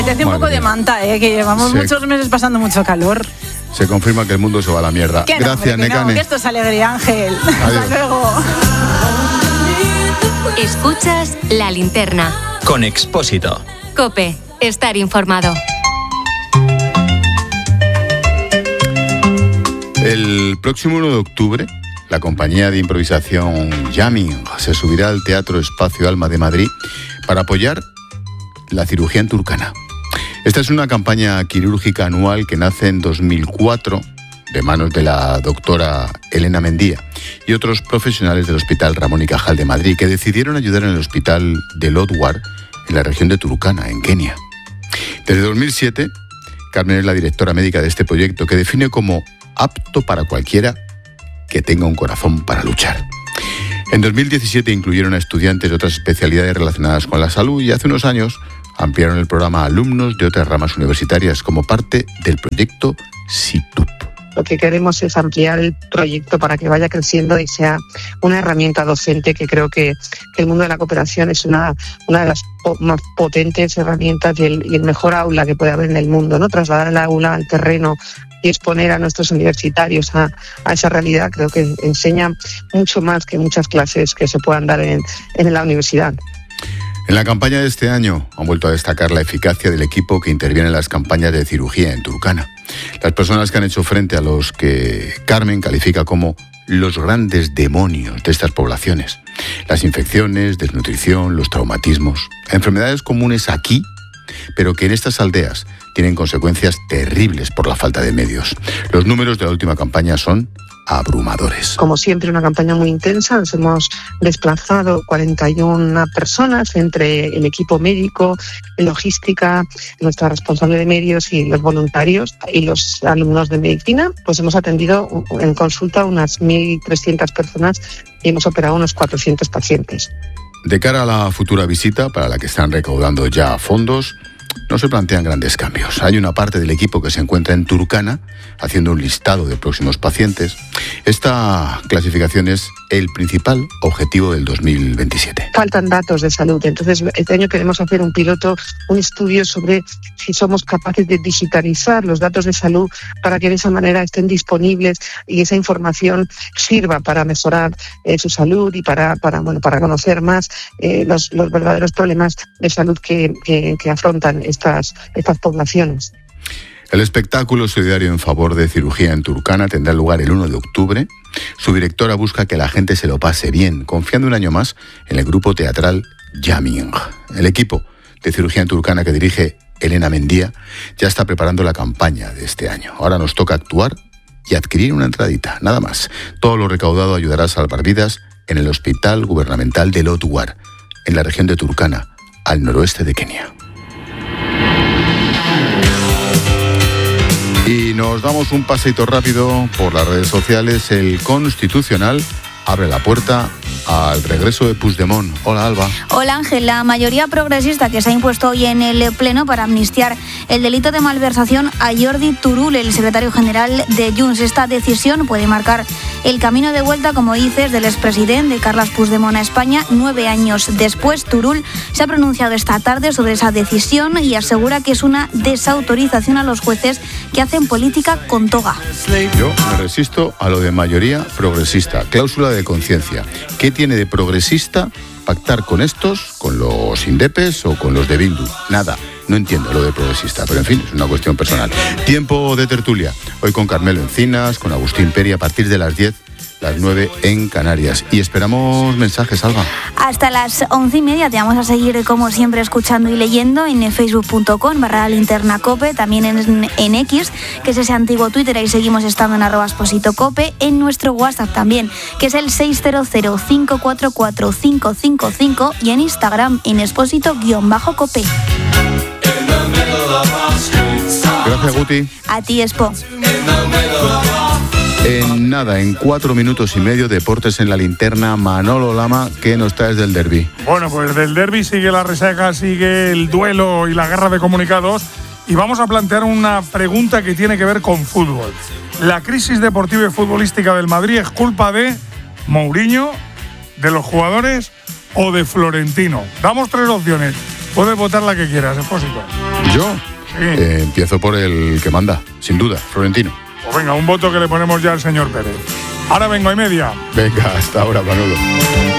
Te hace un poco de manta, que llevamos muchos meses pasando mucho calor. Se confirma que el mundo se va a la mierda. Gracias, Nekane. Que esto es alegría, Ángel. Hasta luego. Escuchas La Linterna. Con Expósito. COPE. Estar informado. El próximo 1 de octubre, la compañía de improvisación Jamming se subirá al Teatro Espacio Alma de Madrid para apoyar la cirugía en Turkana. Esta es una campaña quirúrgica anual que nace en 2004 de manos de la doctora Elena Mendía y otros profesionales del Hospital Ramón y Cajal de Madrid, que decidieron ayudar en el hospital de Lodwar, en la región de Turkana, en Kenia. Desde 2007, Carmen es la directora médica de este proyecto, que define como apto para cualquiera que tenga un corazón para luchar. En 2017 incluyeron a estudiantes de otras especialidades relacionadas con la salud y hace unos años ampliaron el programa a alumnos de otras ramas universitarias como parte del proyecto SITUP. Lo que queremos es ampliar el proyecto para que vaya creciendo y sea una herramienta docente, que creo que el mundo de la cooperación es una de las más potentes herramientas y el mejor aula que puede haber en el mundo, ¿no? Trasladar el aula al terreno y exponer a nuestros universitarios a esa realidad, creo que enseña mucho más que muchas clases que se puedan dar en la universidad. En la campaña de este año han vuelto a destacar la eficacia del equipo que interviene en las campañas de cirugía en Turkana. Las personas que han hecho frente a los que Carmen califica como los grandes demonios de estas poblaciones. Las infecciones, desnutrición, los traumatismos, enfermedades comunes aquí, pero que en estas aldeas tienen consecuencias terribles por la falta de medios. Los números de la última campaña son abrumadores. Como siempre, una campaña muy intensa. Nos hemos desplazado 41 personas entre el equipo médico, logística, nuestra responsable de medios y los voluntarios y los alumnos de medicina. Pues hemos atendido en consulta unas 1.300 personas y hemos operado unos 400 pacientes. De cara a la futura visita, para la que están recaudando ya fondos, no se plantean grandes cambios. Hay una parte del equipo que se encuentra en Turkana haciendo un listado de próximos pacientes. Esta clasificación es el principal objetivo del 2027. Faltan datos de salud, entonces este año queremos hacer un piloto, un estudio sobre si somos capaces de digitalizar los datos de salud para que de esa manera estén disponibles y esa información sirva para mejorar su salud y para conocer más los verdaderos problemas de salud que afrontan estas poblaciones. El espectáculo solidario en favor de cirugía en Turkana tendrá lugar el 1 de octubre. Su directora busca que la gente se lo pase bien, confiando un año más en el grupo teatral Jamming. El equipo de cirugía en Turkana que dirige Elena Mendía ya está preparando la campaña de este año. Ahora nos toca actuar y adquirir una entradita, nada más. Todo lo recaudado ayudará a salvar vidas en el Hospital Gubernamental de Lodwar, en la región de Turkana, al noroeste de Kenia. Y nos damos un paseito rápido por las redes sociales. El Constitucional abre la puerta al regreso de Puigdemont. Hola, Alba. Hola, Ángel. La mayoría progresista que se ha impuesto hoy en el Pleno para amnistiar el delito de malversación a Jordi Turull, el secretario general de Junts. Esta decisión puede marcar el camino de vuelta, como dices, del expresidente Carles Puigdemont a España. 9 años después, Turull se ha pronunciado esta tarde sobre esa decisión y asegura que es una desautorización a los jueces que hacen política con toga. Yo me resisto a lo de mayoría progresista. Cláusula de conciencia. ¿Qué tiene de progresista pactar con estos, con los indepes o con los de Bildu? Nada. No entiendo lo de progresista, pero en fin, es una cuestión personal. Tiempo de tertulia. Hoy con Carmelo Encinas, con Agustín Peri, a partir de las 10, las 9 en Canarias. Y esperamos mensajes, Alba. Hasta las 11:30 te vamos a seguir, como siempre, escuchando y leyendo en facebook.com/linternacope, también en X, que es ese antiguo Twitter, ahí seguimos estando en @expositocope, en nuestro WhatsApp también, que es el 600-544-555, y en Instagram en expósito_cope. Gracias, Guti. A ti, Expo. En nada, en 4 minutos y medio, deportes en la linterna. Manolo Lama, ¿qué nos traes del derbi? Bueno, pues del derbi sigue la resaca, sigue el duelo y la guerra de comunicados. Y vamos a plantear una pregunta que tiene que ver con fútbol. ¿La crisis deportiva y futbolística del Madrid es culpa de Mourinho, de los jugadores o de Florentino? Damos 3 opciones. Puedes votar la que quieras, Expósito. Yo empiezo por el que manda, sin duda, Florentino. Pues venga, un voto que le ponemos ya al señor Pérez. Ahora vengo y media. Venga, hasta ahora, Manolo.